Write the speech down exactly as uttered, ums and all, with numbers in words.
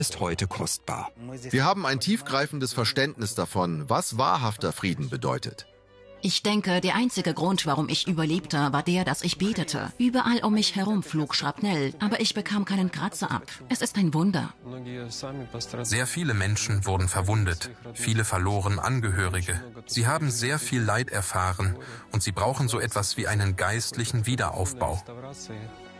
ist heute kostbar. Wir haben ein tiefgreifendes Verständnis davon, was wahrhafter Frieden bedeutet. Ich denke, der einzige Grund, warum ich überlebte, war der, dass ich betete. Überall um mich herum flog Schrapnell, aber ich bekam keinen Kratzer ab. Es ist ein Wunder. Sehr viele Menschen wurden verwundet. Viele verloren Angehörige. Sie haben sehr viel Leid erfahren und sie brauchen so etwas wie einen geistlichen Wiederaufbau.